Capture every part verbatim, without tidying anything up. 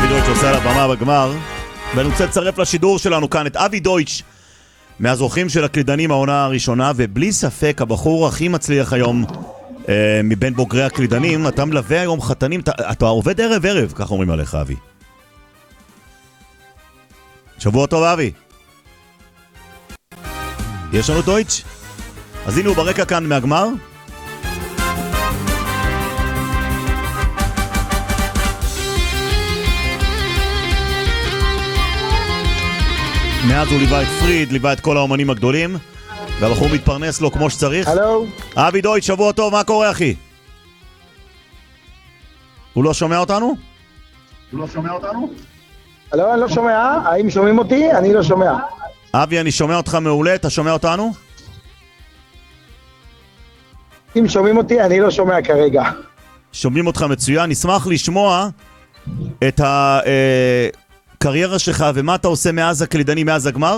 אבי דויטש עושה על הבמה בגמר, ואני רוצה לצרף לשידור שלנו כאן את אבי דויטש, מהזוכים של הקלידנים העונה הראשונה, ובלי ספק הבחור הכי מצליח היום אה, מבין בוגרי הקלידנים. אתה מלווה היום חתנים, אתה, אתה עובד ערב ערב, כך אומרים עליך אבי. שבוע טוב אבי. יש לנו דויטש? אז הנה הוא ברקע כאן מהגמר. מאז הוא ליווה את פריד, ליווה את כל האומנים הגדולים, והבחור מתפרנס לו כמו שצריך. הלו. אבי דויטש, שבוע טוב, מה קורה אחי? הוא לא שומע אותנו? הוא לא שומע אותנו? הלו, אני לא שומע. האם שומעים אותי? אני לא שומע. אבי, אני שומע אותך מעולה, אתה שומע אותנו? אם שומעים אותי, אני לא שומע כרגע. שומעים אותך מצוין, נשמח לשמוע את הקריירה שלך ומה אתה עושה מאז הקלידני, מאז הגמר.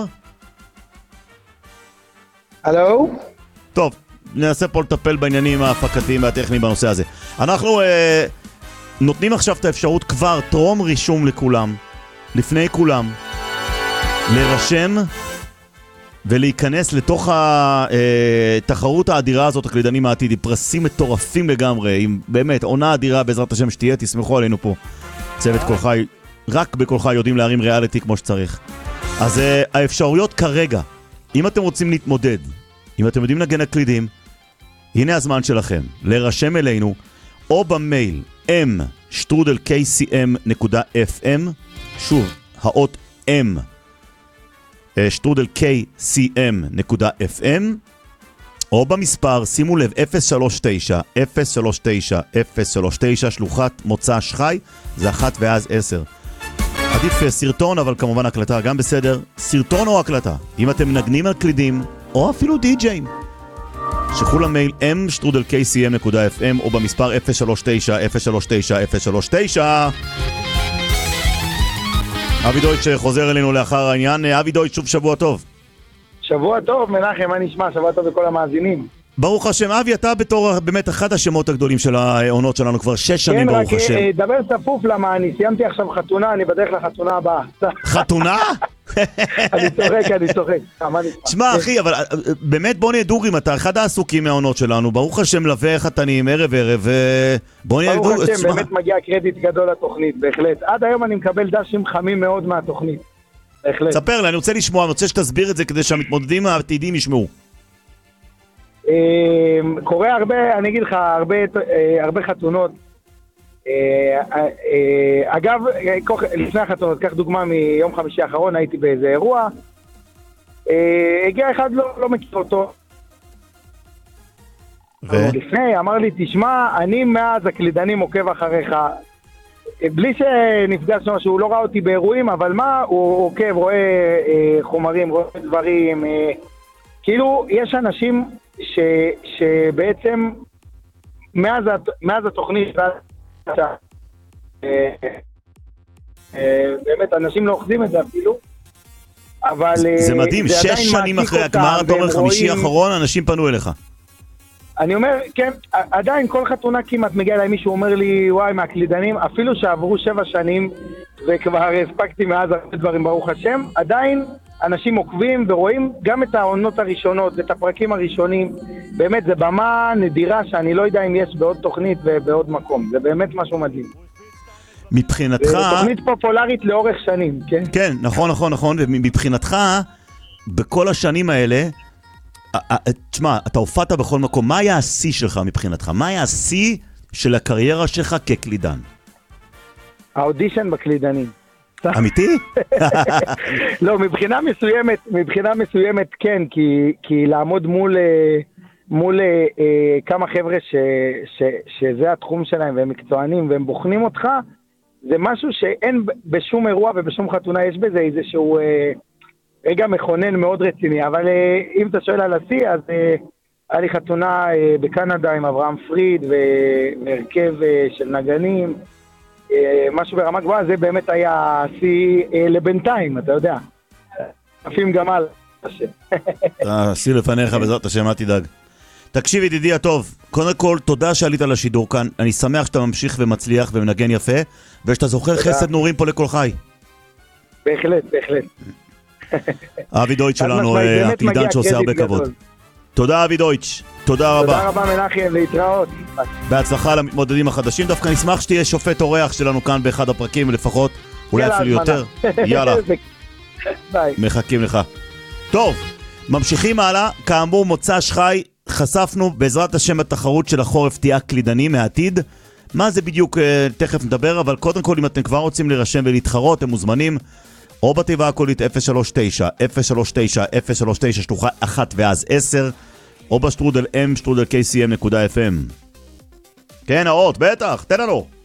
הלו? טוב, ננסה פה לטפל בעניינים ההפקתיים והטכניים בנושא הזה. אנחנו אה, נותנים עכשיו את האפשרות כבר טרום רישום לכולם, לפני כולם, לרשם ולהיכנס לתוך התחרות האדירה הזאת, הקלידנים העתידי, פרסים מטורפים לגמרי, עם באמת עונה אדירה בעזרת השם שתהיה, תסמכו עלינו פה. צוות כל חי, רק בכל חי יודעים להרים ריאליטי כמו שצריך. אז האפשרויות כרגע, אם אתם רוצים להתמודד, אם אתם יודעים לנגן הקלידים, הנה הזמן שלכם, להירשם אלינו, או במייל m שטרודל קי סי אם נקודה אף אם, שוב, האות m שטרודל קי סי אם נקודה אף אם, או במספר, שימו לב, אפס שלוש תשע אפס שלוש תשע אפס שלוש תשע, שלוחת מוצא שחי, זה אחת ואז עשר. עדיף סרטון, אבל כמובן הקלטה גם בסדר. סרטון או הקלטה, אם אתם מנגנים על קלידים, או אפילו די-ג'יים, שלחו למייל m שטרודל קי סי אם נקודה אף אם, או במספר אפס שלוש תשע אפס שלוש תשע אפס שלוש תשע. אבי דויטש חוזר אלינו לאחר העניין. אבי דויטש, שוב שבוע טוב. שבוע טוב, מנחם, מה נשמע? שבוע טוב לכל המאזינים. ברוך השם. אבי, אתה בתור באמת אחד השמות הגדולים של העונות שלנו כבר שש שנים, ברוך השם. כן, רק דבר צפוף למה, אני סיימתי עכשיו חתונה, אני בדרך לחתונה הבאה. חתונה? אני צוחק, אני צוחק. תשמע אחי, אבל באמת בוא נהיה דוגרים, אתה אחד העסוקים מהעונות שלנו, ברוך השם מלווה חתנים ערב ערב, ובוא נהיה דוגרים. ברוך השם, באמת מגיע קרדיט גדול לתוכנית, בהחלט. עד היום אני מקבל דשים חמים מאוד מהתוכנית, בהחלט. ספר לי, אני רוצה לשמוע, אני רוצה שתסביר את זה כדי שהמתמודדים העתידים ישמעו. קורה הרבה, אני אגיד לך, הרבה, הרבה חתונות. אגב, לפני החתונות, קח דוגמה מיום חמישי האחרון, הייתי באיזה אירוע, הגיע אחד, לא, לא מכיר אותו. ו? לפני, אמר לי, תשמע, אני מאז הקלידנים עוקב אחריך, בלי שנפגשנו שהוא לא ראה אותי באירועים, אבל מה, הוא עוקב, רואה חומרים, רואה דברים, כאילו, יש אנשים ש, שבעצם מאז, מאז התוכנית באמת אנשים לא אוחזים את זה אפילו, אבל זה מדהים, שש שנים אחרי הגמר, אתה אומר חמישי האחרון, אנשים פנו אליך. אני אומר, כן, עדיין כל חתונה כמעט מגיע אליי מישהו אומר לי, וואי, מהקלידנים, אפילו שעברו שבע שנים וכבר הספקתי מאז הרבה דברים ברוך השם, עדיין אנשים עוקבים ורואים גם את העונות הראשונות ואת הפרקים הראשונים. באמת זה במה נדירה שאני לא יודע אם יש בעוד תוכנית ובעוד מקום, זה באמת משהו מדהים. מבחינתך... זה תוכנית פופולרית לאורך שנים, כן? כן, נכון, נכון, נכון, ומבחינתך בכל השנים האלה, תשמע, אתה הופעת בכל מקום, מה היה השיא שלך מבחינתך? מה היה השיא של הקריירה שלך כקלידן? האודישן בקלידנים. אמיתי? לא, מבחינה מסוימת, מבחינה מסוימת כן, כי, כי לעמוד מול, מול אה, כמה חבר'ה ש, ש, שזה התחום שלהם והם מקצוענים והם בוחנים אותך, זה משהו שאין בשום אירוע ובשום חתונה, יש בזה איזשהו אה, רגע מכונן מאוד רציני, אבל אה, אם אתה שואל על השיא, אז אה, היה לי חתונה אה, בקנדה עם אברהם פריד והרכב אה, של נגנים, משהו ברמה גבוהה, זה באמת היה שיא לבינתיים, אתה יודע. עפים גם על השם. שיא לפניך בעזרת השם, אל תדאג. תקשיב ידידי הטוב, קודם כל תודה שעלית לשידור כאן, אני שמח שאתה ממשיך ומצליח ומנגן יפה, ושאתה זוכר חסד נורים פה לכל חי. בהחלט, בהחלט. אבי דויטש שלנו, הקלידן שעושה הרבה כבוד. תודה אבי דויטש, תודה רבה. תודה רבה מנחם, להתראות. בהצלחה למתמודדים החדשים, דווקא נשמח שתהיה שופט אורח שלנו כאן באחד הפרקים לפחות, אולי אפילו יותר. יאללה, מחכים לך. טוב, ממשיכים הלאה, כאמור מוצא שחי, חשפנו בעזרת השם התחרות של החורף תהיה קלידני מהעתיד. מה זה בדיוק, תכף נדבר, אבל קודם כל אם אתם כבר רוצים להירשם ולהתחרות, הם מוזמנים או בתיבה הקולית אפס שלוש תשע אפס שלוש תשע אפס שלוש תשע שלוחה אחת ואז עשר, או בשטרודל m שטרודל קייסי אם נקודה אף אם. כן, האות, בטח, תן לנו.